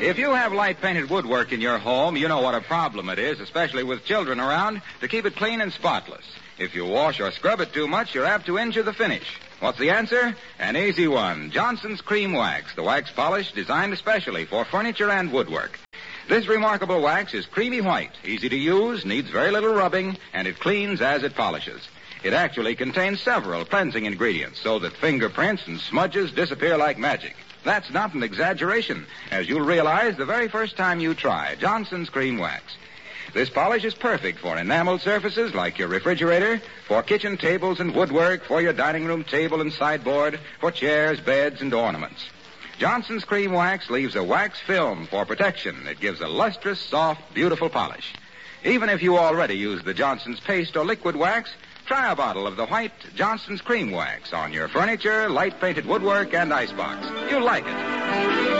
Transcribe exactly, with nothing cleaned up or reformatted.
If you have light-painted woodwork in your home, you know what a problem it is, especially with children around, to keep it clean and spotless. If you wash or scrub it too much, you're apt to injure the finish. What's the answer? An easy one. Johnson's Cream Wax, the wax polish designed especially for furniture and woodwork. This remarkable wax is creamy white, easy to use, needs very little rubbing, and it cleans as it polishes. It actually contains several cleansing ingredients so that fingerprints and smudges disappear like magic. That's not an exaggeration, as you'll realize the very first time you try Johnson's Cream Wax. This polish is perfect for enameled surfaces like your refrigerator, for kitchen tables and woodwork, for your dining room table and sideboard, for chairs, beds, and ornaments. Johnson's Cream Wax leaves a wax film for protection. It gives a lustrous, soft, beautiful polish. Even if you already use the Johnson's paste or liquid wax, try a bottle of the white Johnson's Cream Wax on your furniture, light-painted woodwork, and icebox. You'll like it.